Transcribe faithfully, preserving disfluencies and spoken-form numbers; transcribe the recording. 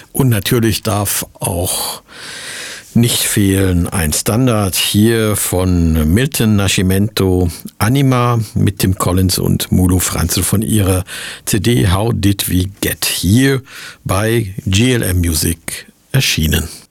Und natürlich darf auch nicht fehlen ein Standard hier von Milton Nascimento, Anima, mit Tim Collins und Molo Franzel von ihrer C D How Did We Get Here bei G L M Music erschienen.